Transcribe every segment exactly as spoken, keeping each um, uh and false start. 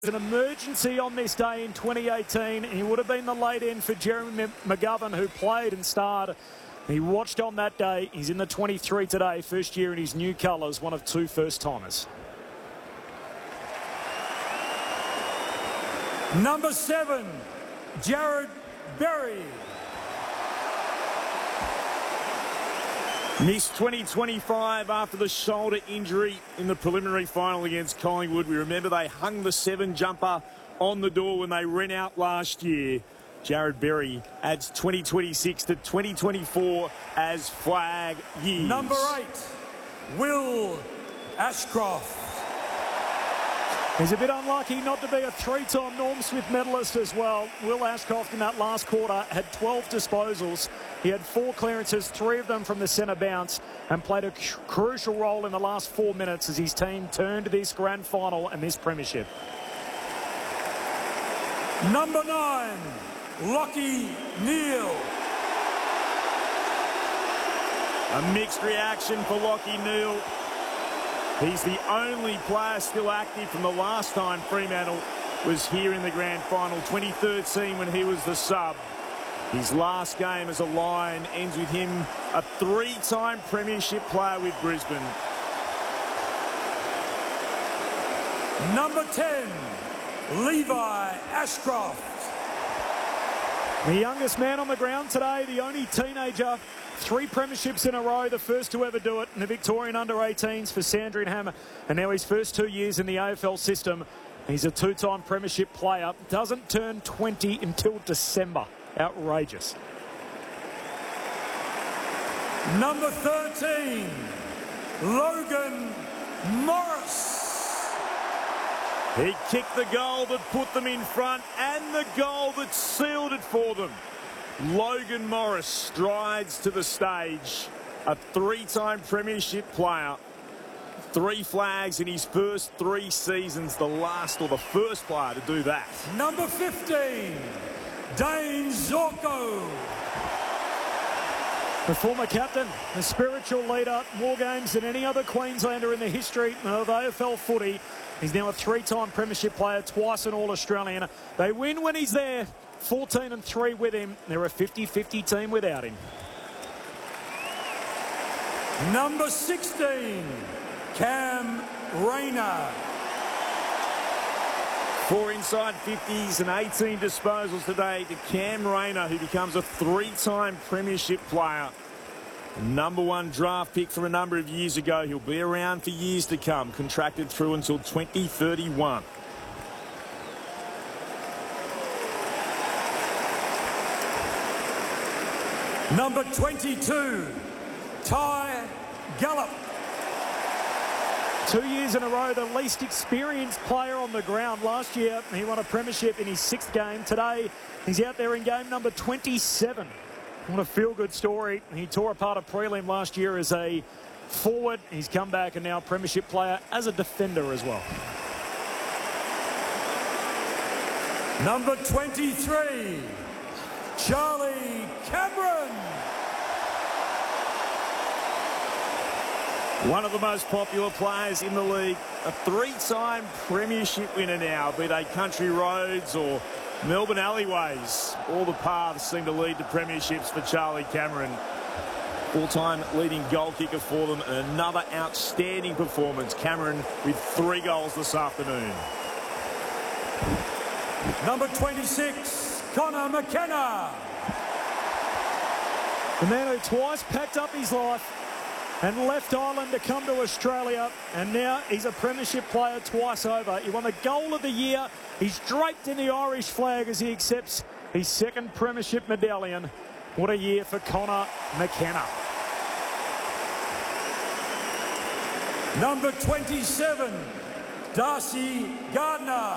An emergency on this day in twenty eighteen. He would have been the late end for Jeremy McGovern, who played and starred. He watched on that day. He's in the twenty-three today, first year in his new colours, one of two first-timers. Number seven, Jared Berry. Missed twenty twenty-five after the shoulder injury in the preliminary final against Collingwood. We remember they hung the seven jumper on the door when they ran out last year. Jared Berry adds twenty twenty-six to twenty twenty-four as flag years. Number eight, Will Ashcroft. He's a bit unlucky not to be a three-time Norm Smith medalist as well. Will Ashcroft in that last quarter had twelve disposals. He had four clearances, three of them from the centre bounce, and played a crucial role in the last four minutes as his team turned this grand final and this premiership. Number nine, Lachie Neale. A mixed reaction for Lachie Neale. He's the only player still active from the last time Fremantle was here in the grand final, twenty thirteen, when he was the sub. His last game as a Lion ends with him a three-time premiership player with Brisbane. Number ten, Levi Ashcroft. The youngest man on the ground today, the only teenager. Three premierships in a row, the first to ever do it in the Victorian under eighteens for Sandrian Hammer. And now his first two years in the A F L system. He's a two-time premiership player. Doesn't turn twenty until December. Outrageous. Number thirteen, Logan Morris. He kicked the goal that put them in front and the goal that sealed it for them. Logan Morris strides to the stage, a three-time premiership player. Three flags in his first three seasons, the last or the first player to do that. Number fifteen, Dane Zorko. The former captain, the spiritual leader, more games than any other Queenslander in the history of A F L footy. He's now a three-time premiership player, twice an All-Australian. They win when he's there. fourteen and three with him. They're a fifty fifty team without him. Number sixteen, Cam Rayner. Four inside fifties and eighteen disposals today to Cam Rayner, who becomes a three-time premiership player. Number one draft pick from a number of years ago. He'll be around for years to come, contracted through until twenty thirty-one. Number twenty-two, Ty Gallup. Two years in a row, the least experienced player on the ground. Last year, he won a premiership in his sixth game. Today, he's out there in game number twenty-seven. What a feel-good story. He tore apart a prelim last year as a forward. He's come back and now a premiership player as a defender as well. Number twenty-three, Charlie Cameron. One of the most popular players in the league, a three-time premiership winner now, be they country roads or Melbourne alleyways. All the paths seem to lead to premierships for Charlie Cameron. Full-time leading goal kicker for them, and another outstanding performance. Cameron with three goals this afternoon. Number twenty-six, Connor McKenna. The man who twice packed up his life and left Ireland to come to Australia, and now he's a premiership player twice over. He won the goal of the year. He's draped in the Irish flag as he accepts his second premiership medallion. What a year for Connor McKenna. Number twenty-seven, Darcy Gardner.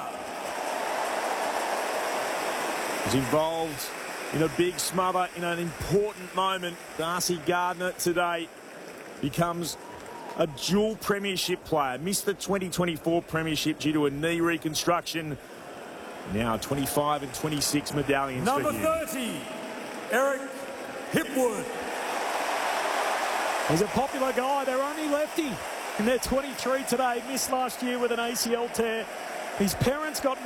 He's involved in a big smother in an important moment. Darcy Gardner today becomes a dual premiership player. Missed the twenty twenty-four premiership due to a knee reconstruction. Now twenty-five and twenty-six medallions Number for him. thirty, Eric Hipwood. He's a popular guy. They're only lefty. And they're twenty-three today. Missed last year with an A C L tear. His parents got